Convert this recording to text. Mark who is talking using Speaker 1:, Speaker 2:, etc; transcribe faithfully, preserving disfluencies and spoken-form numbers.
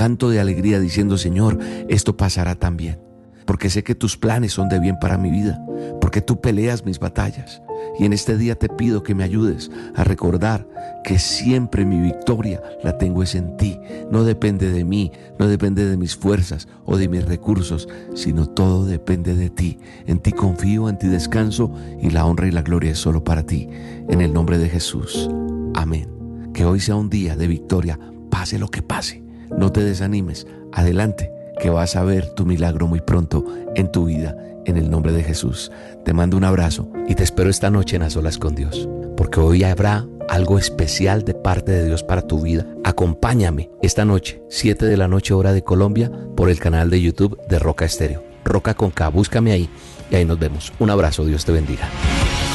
Speaker 1: canto de alegría diciendo: Señor, esto pasará también, porque sé que tus planes son de bien para mi vida, porque tú peleas mis batallas. Y en este día te pido que me ayudes a recordar que siempre mi victoria la tengo es en ti. No depende de mí, no depende de mis fuerzas o de mis recursos, sino todo depende de ti. En ti confío, en ti descanso, y la honra y la gloria es solo para ti. En el nombre de Jesús. Amén. Que hoy sea un día de victoria, pase lo que pase. No te desanimes, adelante, que vas a ver tu milagro muy pronto en tu vida, en el nombre de Jesús. Te mando un abrazo y te espero esta noche en A Solas con Dios, porque hoy habrá algo especial de parte de Dios para tu vida. Acompáñame esta noche, siete de la noche hora de Colombia, por el canal de YouTube de Roca Estéreo. Roca con K, búscame ahí y ahí nos vemos. Un abrazo, Dios te bendiga.